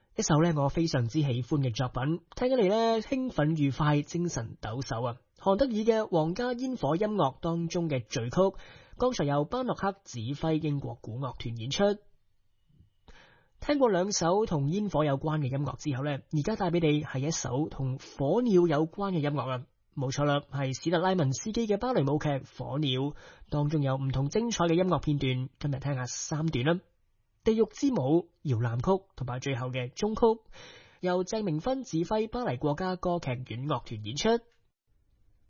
一首咧我非常之喜歡嘅作品，聽起嚟咧興奮愉快，精神抖擻啊！韓德爾嘅《皇家煙火音樂》當中嘅序曲，剛才由班諾克指揮英國古樂團演出。聽過兩首同煙火有關嘅音樂之後呢，而家帶俾你係一首同火鳥有關嘅音樂啊！冇錯啦，係史特拉文斯基嘅芭蕾舞劇《火鳥》，當中有唔同精彩嘅音樂片段，今日聽下3段啦。地獄之舞、搖籃曲同埋最後嘅終曲，由鄭明芬指揮巴黎國家歌劇院樂團演出。